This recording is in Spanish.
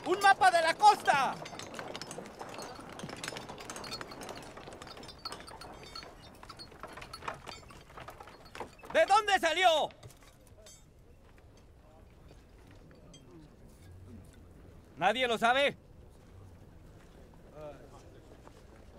¡Un mapa de la costa! ¿De dónde salió? ¿Nadie lo sabe?